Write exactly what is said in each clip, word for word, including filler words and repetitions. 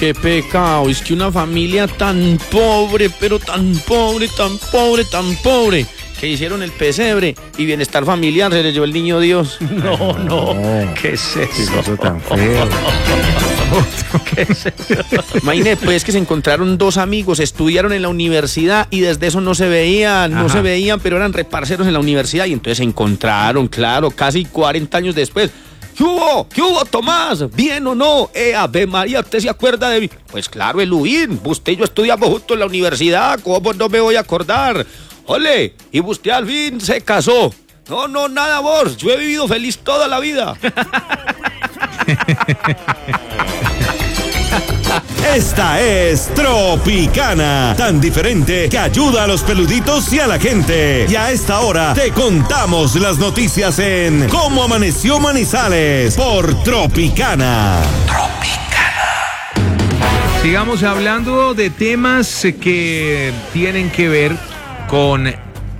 Qué pecado, es que una familia tan pobre, pero tan pobre, tan pobre, tan pobre, que hicieron el pesebre y bienestar familiar se les llevó el niño Dios. No, no, no. ¿Qué es eso? ¿Qué es eso tan feo? ¿Qué es eso? Imagínate, pues, que se encontraron dos amigos, estudiaron en la universidad y desde eso no se veían, no Ajá. se veían, pero eran reparceros en la universidad y entonces se encontraron, claro, casi cuarenta años después. ¿Qué hubo? ¿Qué hubo, Tomás? ¿Bien o no? Eh, Ave María, ¿usted se acuerda de mí? Pues claro, Eluín, usted y yo estudiamos juntos en la universidad, ¿cómo no me voy a acordar? Ole, y usted al fin se casó. No, no, nada, vos, yo he vivido feliz toda la vida. Esta es Tropicana, tan diferente que ayuda a los peluditos y a la gente. Y a esta hora te contamos las noticias en Cómo Amaneció Manizales por Tropicana. Sigamos hablando de temas que tienen que ver con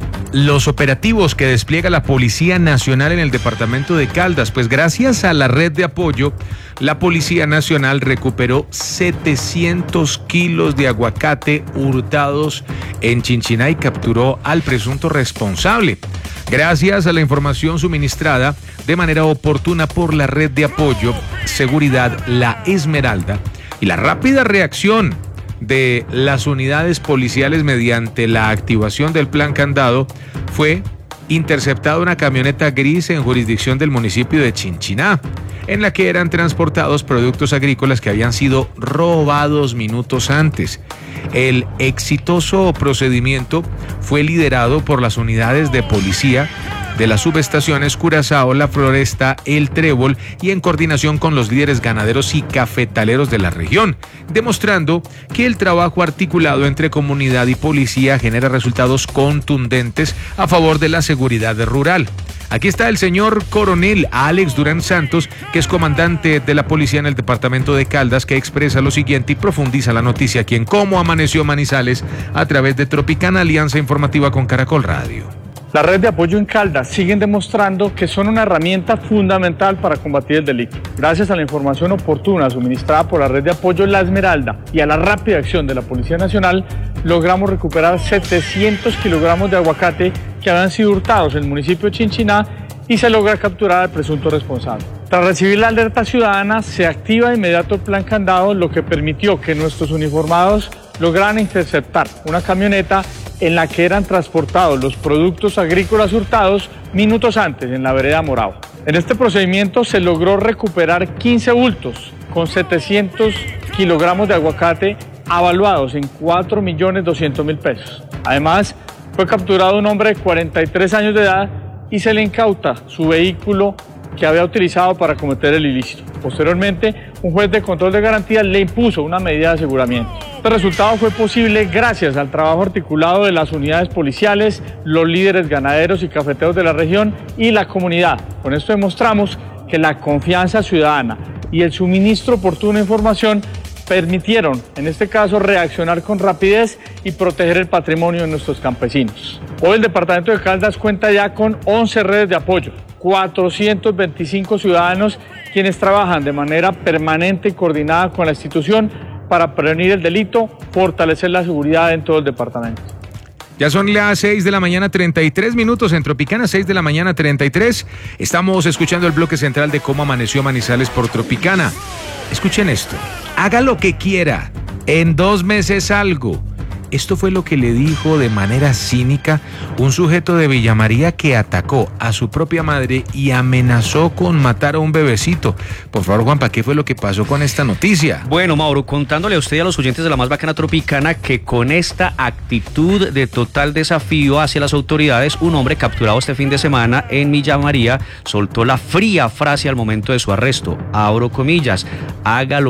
los operativos que despliega la Policía Nacional en el departamento de Caldas. Pues gracias a la red de apoyo, la Policía Nacional recuperó setecientos kilos de aguacate hurtados en Chinchiná y capturó al presunto responsable. Gracias a la información suministrada de manera oportuna por la red de apoyo, seguridad La Esmeralda y la rápida reacción de las unidades policiales mediante la activación del plan candado, fue interceptada una camioneta gris en jurisdicción del municipio de Chinchiná, en la que eran transportados productos agrícolas que habían sido robados minutos antes. El exitoso procedimiento fue liderado por las unidades de policía de las subestaciones Curazao, La Floresta, El Trébol y en coordinación con los líderes ganaderos y cafetaleros de la región, demostrando que el trabajo articulado entre comunidad y policía genera resultados contundentes a favor de la seguridad rural. Aquí está el señor coronel Alex Durán Santos, que es comandante de la policía en el departamento de Caldas, que expresa lo siguiente y profundiza la noticia aquí en Cómo Amaneció Manizales a través de Tropicana, alianza informativa con Caracol Radio. La red de apoyo en Caldas siguen demostrando que son una herramienta fundamental para combatir el delito. Gracias a la información oportuna suministrada por la red de apoyo La Esmeralda y a la rápida acción de la Policía Nacional, logramos recuperar setecientos kilogramos de aguacate que habían sido hurtados en el municipio de Chinchiná y se logra capturar al presunto responsable. Tras recibir la alerta ciudadana, se activa de inmediato el plan candado, lo que permitió que nuestros uniformados lograran interceptar una camioneta en la que eran transportados los productos agrícolas hurtados minutos antes en la vereda Morao. En este procedimiento se logró recuperar quince bultos con setecientos kilogramos de aguacate avaluados en cuatro millones doscientos mil pesos. Además, fue capturado un hombre de cuarenta y tres años de edad y se le incauta su vehículo que había utilizado para cometer el ilícito. Posteriormente, un juez de control de garantías le impuso una medida de aseguramiento. Este resultado fue posible gracias al trabajo articulado de las unidades policiales, los líderes ganaderos y cafeteros de la región y la comunidad. Con esto demostramos que la confianza ciudadana y el suministro oportuno de información permitieron, en este caso, reaccionar con rapidez y proteger el patrimonio de nuestros campesinos. Hoy el departamento de Caldas cuenta ya con once redes de apoyo, cuatrocientos veinticinco ciudadanos quienes trabajan de manera permanente y coordinada con la institución para prevenir el delito, fortalecer la seguridad en todo el departamento. Ya son las seis de la mañana, treinta y tres minutos en Tropicana, seis de la mañana, treinta y tres. Estamos escuchando el bloque central de Cómo Amaneció Manizales por Tropicana. Escuchen esto. Haga lo que quiera. En dos meses algo. Esto fue lo que le dijo de manera cínica un sujeto de Villa María que atacó a su propia madre y amenazó con matar a un bebecito. Por favor, Juanpa, ¿qué fue lo que pasó con esta noticia? Bueno, Mauro, contándole a usted y a los oyentes de la más bacana Tropicana que con esta actitud de total desafío hacia las autoridades, un hombre capturado este fin de semana en Villa María soltó la fría frase al momento de su arresto. Abro comillas, hágalo